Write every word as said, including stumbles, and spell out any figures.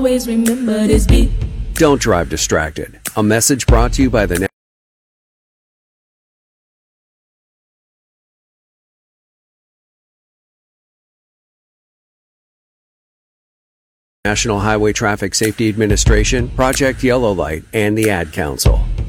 Always remember this beat. Don't drive distracted. A message brought to you by the National Highway Traffic Safety Administration, Project Yellow Light, and the Ad Council.